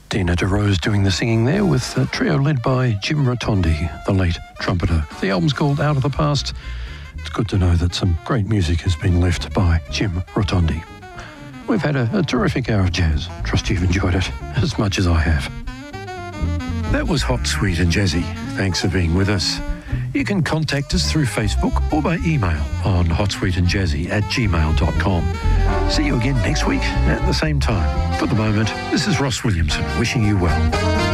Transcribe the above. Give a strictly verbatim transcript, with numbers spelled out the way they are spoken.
Dina DeRose doing the singing there with a trio led by Jim Rotondi, the late trumpeter. The album's called Out of the Past. It's good to know that some great music has been left by Jim Rotondi. We've had a, a terrific hour of jazz. Trust you've enjoyed it as much as I have. That was Hot, Sweet and Jazzy. Thanks for being with us. You can contact us through Facebook or by email on hotsweetandjazzy at gmail dot com. See you again next week at the same time. For the moment, this is Ross Williamson wishing you well.